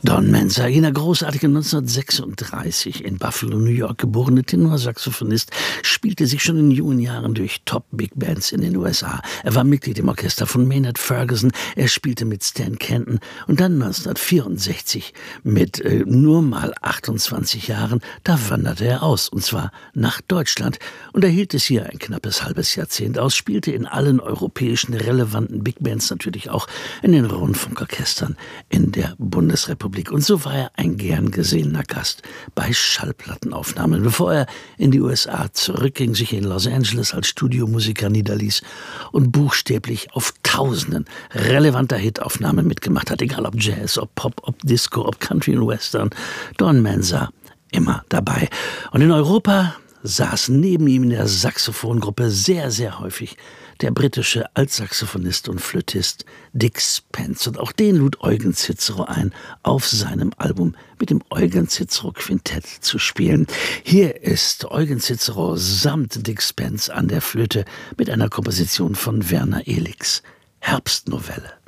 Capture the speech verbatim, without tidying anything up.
Don Mensa, jener großartige neunzehnhundertsechsunddreißig in Buffalo, New York geborene Tenorsaxophonist, spielte sich schon in jungen Jahren durch Top-Big-Bands in den U S A. Er war Mitglied im Orchester von Maynard Ferguson, er spielte mit Stan Kenton und dann neunzehnhundertvierundsechzig mit äh, nur mal achtundzwanzig Jahren, da wanderte er aus, und zwar nach Deutschland. Und er hielt es hier ein knappes halbes Jahrzehnt aus, spielte in allen europäischen relevanten Big-Bands, natürlich auch in den Rundfunkorchestern in der Bundesrepublik. Und so war er ein gern gesehener Gast bei Schallplattenaufnahmen, bevor er in die U S A zurückging, sich in Los Angeles als Studiomusiker niederließ und buchstäblich auf Tausenden relevanter Hitaufnahmen mitgemacht hat, egal ob Jazz, ob Pop, ob Disco, ob Country und Western. Don Mensa immer dabei. Und in Europa saß neben ihm in der Saxophongruppe sehr, sehr häufig der britische Altsaxophonist und Flötist Dick Spence. Und auch den lud Eugen Cicero ein, auf seinem Album mit dem Eugen Cicero Quintett zu spielen. Hier ist Eugen Cicero samt Dick Spence an der Flöte mit einer Komposition von Werner Elix. Herbstnovelle.